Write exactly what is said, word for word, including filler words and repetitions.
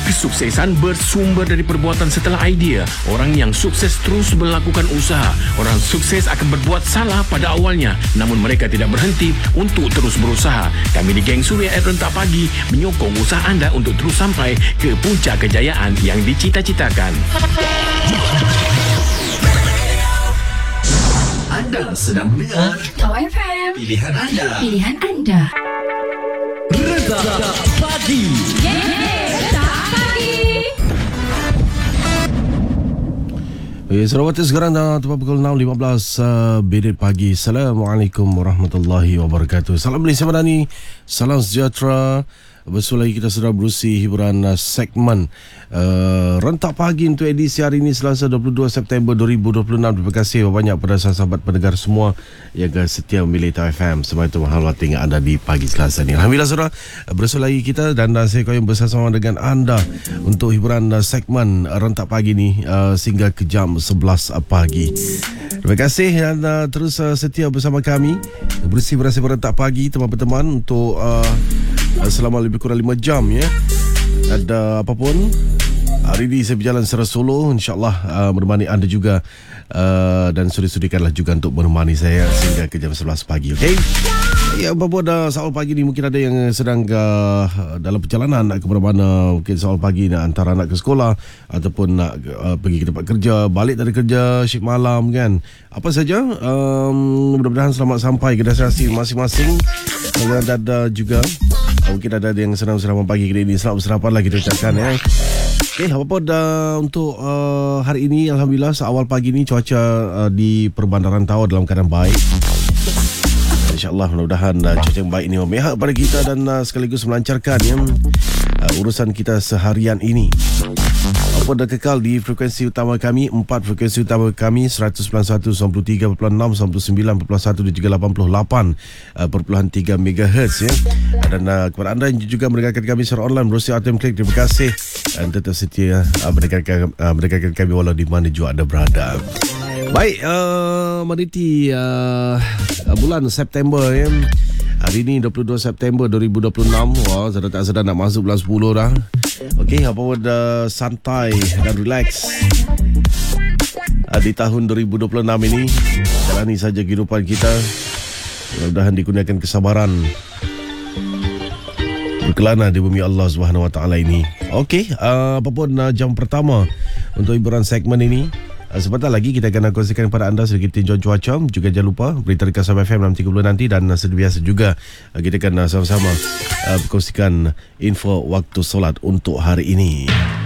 Kesuksesan bersumber dari perbuatan setelah idea. Orang yang sukses terus melakukan usaha. Orang sukses akan berbuat salah pada awalnya, namun mereka tidak berhenti untuk terus berusaha. Kami di Geng Suria at Rentak Pagi menyokong usaha anda untuk terus sampai ke puncak kejayaan yang dicita-citakan. Anda sedang mendengar Tower F M. Pilihan anda. Pilihan anda. Rentak Pagi. Rentak Pagi. Eh, Sarawak sekarang dah tepat pukul enam lima belas uh, bedit pagi. Assalamualaikum warahmatullahi wabarakatuh. Salam Malaysia Madani. Salam sejahtera. Betul lagi kita sudah berusi hiburan uh, segmen uh, Rentak Pagi untuk edisi hari ini Selasa dua puluh dua September dua ribu dua puluh enam. Terima kasih banyak pada sahabat pendengar semua yang setia memilih Tower F M. Semua itu mahal tinggal anda di pagi Selasa ini. Alhamdulillah saudara, bersua lagi kita dan uh, saya koyong bersama dengan anda untuk hiburan uh, segmen uh, Rentak Pagi ni uh, sehingga ke jam sebelas uh, pagi. Terima kasih dan uh, terus uh, setia bersama kami bersih berasa Rentak Pagi teman-teman untuk uh, selama lebih kurang lima jam ya. Ada apapun, hari ini saya berjalan secara solo, insyaAllah uh, menemani anda juga uh, dan sudi-sudikanlah juga untuk menemani saya sehingga ke jam sebelas pagi. Okey. Ya, apa-apa ada soal pagi ni, mungkin ada yang sedang uh, dalam perjalanan nak ke mana-mana, mungkin soal pagi nak antara anak ke sekolah ataupun nak uh, pergi ke tempat kerja, balik dari kerja, shift malam kan. Apa saja, um, mudah-mudahan selamat sampai ke destinasi masing-masing. Dan ada juga mungkin ada yang senang-senang pagi kali ini. Selamat bersarapan lah kita ucapkan ya. Okey, apa-apa dah untuk uh, hari ini. Alhamdulillah seawal pagi ni cuaca uh, di Perbandaran Tawau dalam keadaan baik. InsyaAllah mudah-mudahan uh, cuaca yang baik ini memihak pada kita dan uh, sekaligus melancarkan ya, uh, urusan kita seharian ini. Apa dah kekal di frekuensi utama kami, empat frekuensi utama kami, seratus perpuluhan satu, sembilan puluh tiga perpuluhan enam, sembilan puluh sembilan perpuluhan satu dan juga lapan puluh lapan perpuluhan tiga megahertz ya. Dan uh, kepada anda yang juga mendengarkan kami secara online melalui A T M Klik, terima kasih dan tetap setia uh, mendengarkan, uh, mendengarkan kami walau di mana juga anda berada. Baik, uh, meniti uh, bulan September ya. Hari ini dua puluh dua September dua ribu dua puluh enam. Wah, sedar tak sedar nak masuk bulan sepuluh dah. Okey, apa pun dah santai dan relax uh, di tahun dua ribu dua puluh enam ini. Jalani saja kehidupan kita. Mudah-mudahan dikurniakan kesabaran berkelana di bumi Allah Subhanahu Wa Taala ini. Okey, uh, apa pun uh, jam pertama untuk hiburan segmen ini. Uh, sebentar lagi kita akan kongsikan kepada anda sedikit tinjauan cuaca. Juga jangan lupa berita dekat Sabah F M enam tiga puluh nanti. Dan uh, seperti biasa juga uh, kita akan uh, sama-sama uh, kongsikan info waktu solat untuk hari ini.